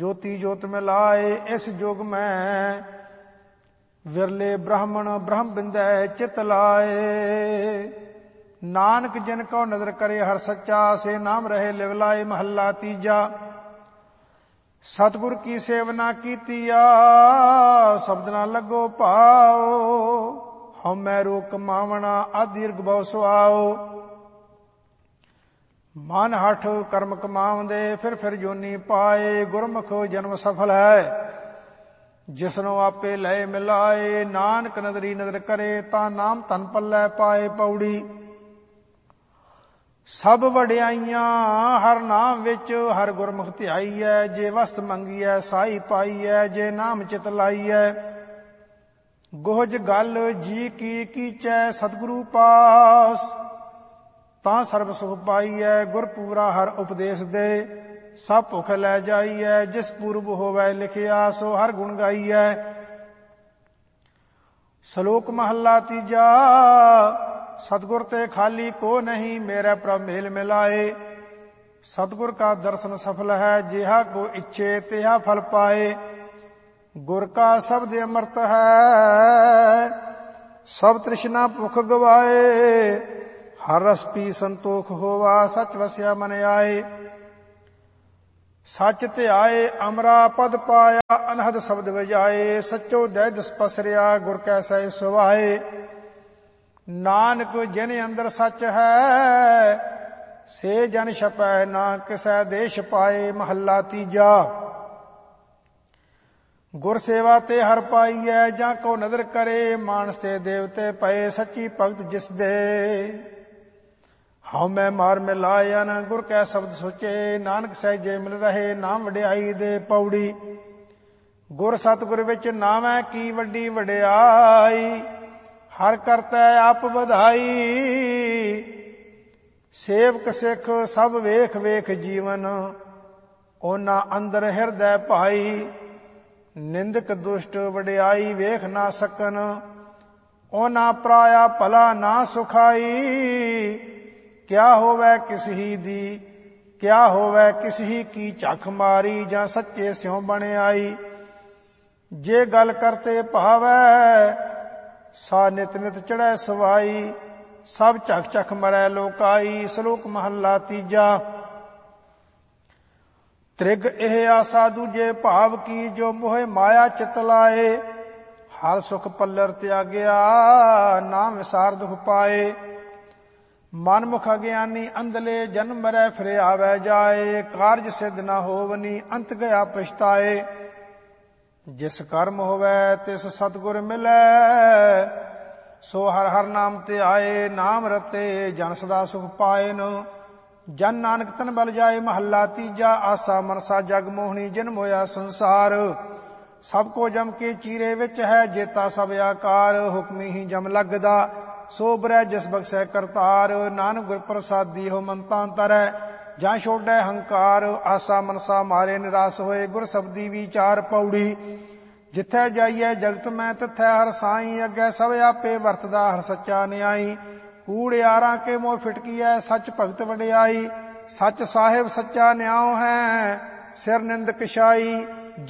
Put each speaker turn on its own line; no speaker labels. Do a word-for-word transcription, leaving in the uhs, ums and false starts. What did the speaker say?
ज्योति ज्योत मिलाए इस जुग में विरले ब्राह्मण ब्रह्म बिंदै चित लाए। नानक जिन को नदर करे हर सच्चा से नाम रहे लिवलाए। महला तीजा। सतगुर की सेवना कीतिया शब्द ना लगो पाओ। हम मैं रो कमावना अदीर्घ बहु सुआओ। मन हठ कर्म कमावंदे फिर फिर जोनी पाए। गुरमुख जन्म सफल है जिसनो आपे लय मिलाए। नानक नदरी नदर करे ता नाम तन पल्लै पाए। पौड़ी। सब वड्याइयां हर नाम विच हर गुरमुख ध्याई है। जे वस्त मंगी है साई पाई है। जे नाम चित लाई है गोहज गल जी की कीचै सतगुरु पास। तां सर्ब सुख पाई है गुर पूरा हर उपदेश दे। सब भुख लै जाई है जिस पूर्व होवै लिखिया सो हर गुण गाई है। सलोक महला तीजा। सतगुर ते खाली को नहीं मेरे प्रभ मेल मिलाए। सतगुर का दर्शन सफल है जिहा को इच्छे तिहा फल पाए। गुर का शब्द अमृत है सब तृष्णा भुख गवाए। हर रस पी संतोख होवा सच वस्या मन आए। सच ध्याए अमरा पद पाया अनहद शब्द बजाए। सचो दय दस पसरिया गुर कैसा सुभाए। नानक जिन अंदर सच है से जन छपै ना किसै देश पाए। महला तीजा। गुर सेवा ते हर पाई है जां को नदर करे। मानस ते देवते पए सच्ची भगत जिस दे। हाउ मैं मार मिलायन गुर कै शब्द सोचे। नानक सहजे मिल रहे नाम वड्याई दे। पौड़ी। गुर सतगुर विच नावै की वड्डी वड्याई। हर करतै आप वधाई। सेवक सिख सब वेख वेख जीवन ओना अंदर हिरदै भाई। निंदक दुष्ट वड्याई वेख ना सकन ओना पराया भला ना सुखाई। क्या होवै किस ही दी क्या होवै किस ही की झख मारी। जां सच्चे स्यों बन आई। जे गल करते भावै सा नित नित चढ़ै सवाई। सब झख झख मरै लोकाई। सलोक महला तीजा। त्रिग एह आसा दूजे भाव की जो मोह माया चित लाए। हर सुख पल्लर त्यागया नाम विसार दुख पाए। मनमुख अज्ञानी अंधले जन्म मरै फिर आवे जाए। कारज सिद्ध न होवनी अंत गया पछताए। जिस कर्म होवै तिस सतगुर मिलै। सो हर हर नाम ते आए। नाम रते जन सदा सुख पाए न। जन नानक तन बल जाए। महला तीजा। आसा मनसा जग मोहनी जिन मोया संसार। सबको जम के चीरे विच है जेता सब आकार। हुक्मी ही जम लगदा सो बरै जिस बख्शै करतार। नानक गुर प्रसादी हो मनता तरੈ ਜਾਂ ਛੋੜੈ ਹੰਕਾਰ। ਆਸਾ ਮਨਸਾ ਮਾਰੇ ਨਿਰਾਸ ਹੋਏ ਗੁਰ ਸਬਦੀ ਵਿਚਾਰ। ਪੌੜੀ। ਜਿੱਥੈ ਜਾਈਐ ਜਗਤ ਮੈਂ ਤਿੱਥੈ ਹਰ ਸਾਈ। ਅੱਗੇ ਸਭ ਆਪੇ ਵਰਤਦਾ ਹਰ ਸੱਚਾ ਨਿਆਈ। ਕੂੜਿਆਰਾਂ ਕੇ ਮੋਹ ਫਿਟਕੀਐ ਸੱਚ ਭਗਤ ਵਡਿਆਈ। ਸੱਚ ਸਾਹਿਬ ਸੱਚਾ ਨਿਆਉ ਹੈ ਸਿਰ ਨਿੰਦਕ ਛਾਈ।